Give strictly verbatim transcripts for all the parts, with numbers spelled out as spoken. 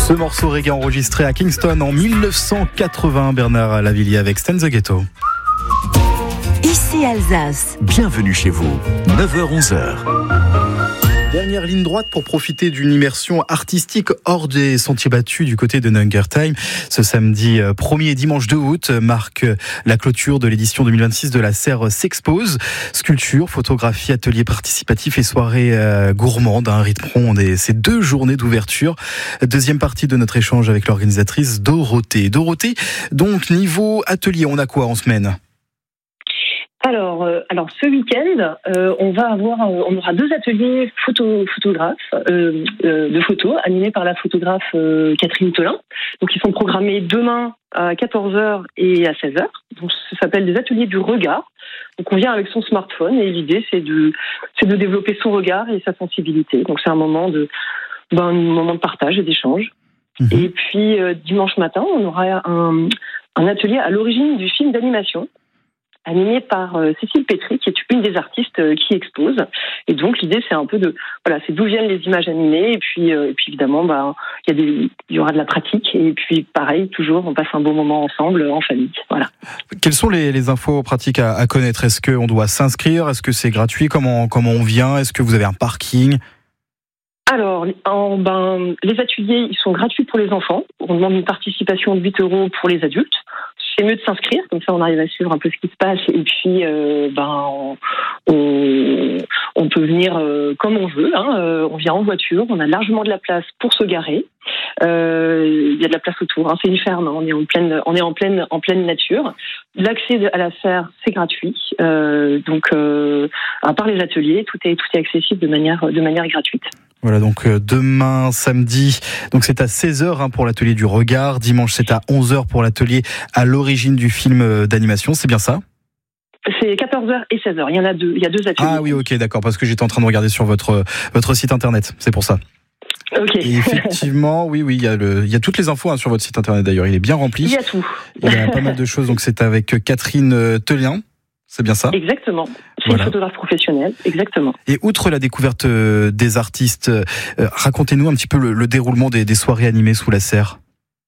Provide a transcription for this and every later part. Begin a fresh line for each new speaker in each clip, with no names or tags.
Ce morceau reggae enregistré à Kingston en dix-neuf cent quatre-vingts, Bernard Lavilliers avec Stand the Ghetto.
Ici Alsace.
Bienvenue chez vous, neuf heures onze heures.
Dernière ligne droite pour profiter d'une immersion artistique hors des sentiers battus du côté de Nungertheim. Ce samedi premier dimanche deux août marque la clôture de l'édition deux mille vingt-six de la Serre s'expose. Sculpture, photographie, ateliers participatifs et soirées euh, gourmandes, hein, rythmeront des, ces deux journées d'ouverture. Deuxième partie de notre échange avec l'organisatrice Dorothée. Dorothée, donc niveau atelier, on a quoi en semaine ?
Alors, euh, alors ce week-end, euh, on va avoir, euh, on aura deux ateliers photo, photographes euh, euh, de photos animés par la photographe euh, Catherine Thelin. Donc, ils sont programmés demain à quatorze heures et à seize heures. Donc, ça s'appelle des ateliers du regard. Donc, on vient avec son smartphone et l'idée, c'est de, c'est de développer son regard et sa sensibilité. Donc, c'est un moment de, ben, un moment de partage et d'échange. Mmh. Et puis, euh, dimanche matin, on aura un, un atelier à l'origine du film d'animation, animée par euh, Cécile Pétry, qui est une des artistes euh, qui expose. Et donc l'idée, c'est un peu de, voilà, c'est d'où viennent les images animées. Et puis, euh, et puis évidemment, bah, il y a des, il y aura de la pratique. Et puis pareil, toujours, on passe un beau moment ensemble, en famille. Voilà.
Quelles sont les, les infos pratiques à, à connaître ? Est-ce qu'on doit s'inscrire ? Est-ce que c'est gratuit ? Comment, comment on vient ? Est-ce que vous avez un parking ?
Alors, en, ben, les ateliers, ils sont gratuits pour les enfants. On demande une participation de huit euros pour les adultes. C'est mieux de s'inscrire, comme ça on arrive à suivre un peu ce qui se passe. Et puis, euh, ben, on, on peut venir euh, comme on veut. Hein. Euh, on vient en voiture, on a largement de la place pour se garer. Euh, il y a de la place autour. Hein. C'est une ferme. Hein. On est en pleine, on est en pleine, en pleine nature. L'accès à la serre, c'est gratuit. Euh, donc, euh, à part les ateliers, tout est, tout est accessible de manière, de manière gratuite.
Voilà, donc euh, demain, samedi, donc c'est à seize heures hein, pour l'atelier du regard. Dimanche, c'est à onze heures pour l'atelier à l'origine du film euh, d'animation. C'est bien ça ?
C'est quatorze heures et seize heures. Il y en a deux, il y a deux ateliers.
Ah oui, ok, d'accord, parce que j'étais en train de regarder sur votre, votre site internet. C'est pour ça.
Ok.
Et effectivement, oui, oui, il y a le, il y a toutes les infos hein, sur votre site internet d'ailleurs. Il est bien rempli.
Il y a tout.
Il y a pas mal de choses. Donc c'est avec Catherine Thelin. C'est bien ça ?
Exactement. C'est
voilà.
Une photographe professionnelle, exactement.
Et outre la découverte des artistes, euh, racontez-nous un petit peu le, le déroulement des, des soirées animées sous la serre.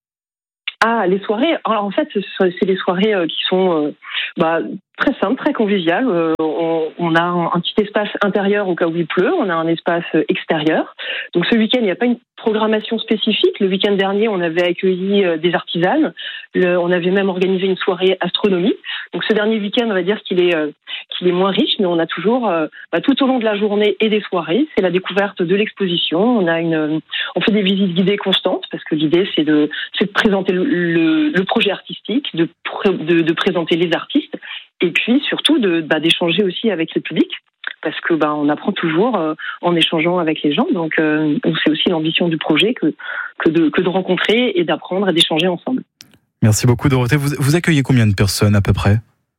Ah, les soirées, alors en fait, c'est des soirées qui sont euh, bah, très simples, très conviviales. Euh, on, on a un, un petit espace intérieur au cas où il pleut, on a un espace extérieur. Donc ce week-end, il n'y a pas une programmation spécifique. Le week-end dernier, on avait accueilli euh, des artisanes. Le, on avait même organisé une soirée astronomie. Donc ce dernier week-end, on va dire qu'il est, euh, qu'il est moins riche, mais on a toujours, euh, bah, tout au long de la journée et des soirées, c'est la découverte de l'exposition. On a une, on fait des visites guidées constantes parce que l'idée, c'est de, c'est de présenter le, le, le projet artistique, de, de, de présenter les artistes, et puis surtout de, bah, d'échanger aussi avec le public. Parce que bah, on apprend toujours euh, en échangeant avec les gens. Donc, euh, c'est aussi l'ambition du projet que, que, de, que de rencontrer et d'apprendre et d'échanger ensemble. Merci beaucoup Dorothée. Vous, vous accueillez combien de personnes à peu près ?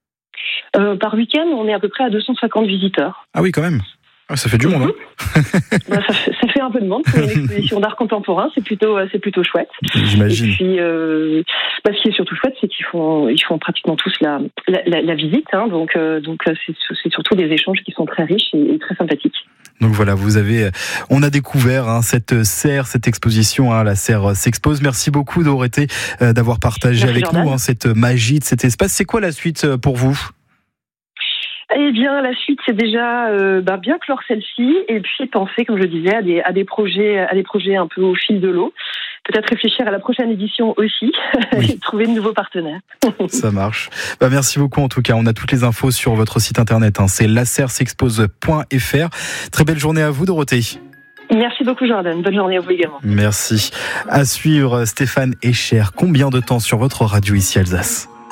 euh, Par week-end, on est à peu près à deux cent cinquante visiteurs.
Ah oui, quand même. Ah, ça fait du monde, hein.
bah, ça, fait, ça fait un peu de monde pour une exposition d'art contemporain. C'est plutôt, c'est plutôt chouette.
J'imagine.
Et puis, euh, bah, ce qui est surtout chouette, c'est qu'ils font, ils font pratiquement tous la, la, la, la visite. Hein, donc, euh, donc c'est, c'est surtout des échanges qui sont très riches et, et très sympathiques.
Donc voilà, vous avez, on a découvert hein, cette serre, cette exposition, hein, la serre s'expose. Merci beaucoup Dorothée euh, d'avoir partagé Merci avec Jordan. nous hein, cette magie de cet espace. C'est quoi la suite pour vous ?
Eh bien, la suite, c'est déjà euh, bah, bien clore celle-ci et puis penser, comme je disais, à des, à des projets, à des projets un peu au fil de l'eau. Peut-être réfléchir à la prochaine édition aussi oui. et trouver de nouveaux partenaires.
Ça marche. Bah, merci beaucoup en tout cas. On a toutes les infos sur votre site internet. Hein. C'est la serre s'expose point f r. Très belle journée à vous, Dorothée.
Merci beaucoup, Jordan. Bonne journée à vous également.
Merci. À suivre, Stéphane Escher. Combien de temps sur votre radio ici, Alsace ?